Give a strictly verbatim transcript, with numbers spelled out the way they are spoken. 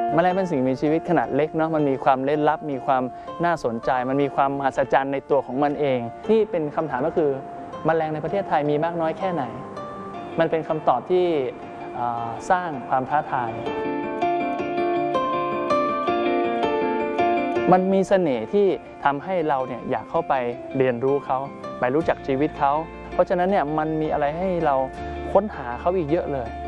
แมลงเป็นสิ่งมีชีวิตขนาดเล็กเนาะมันมีความเล่นลับมีความน่าสนใจมันมีความมหัศจรรย์ในตัวของมันเองที่เป็นคำถามก็คือแมลงในประเทศไทยมีมากน้อยแค่ไหนมันเป็นคำตอบที่สร้างความท้าทายมันมีเสน่ห์ที่ทำให้เราเนี่ยอยากเข้าไปเรียนรู้เขาไปรู้จักชีวิตเขาเพราะฉะนั้นเนี่ยมันมีอะไรให้เราค้นหาเขาอีกเยอะเลย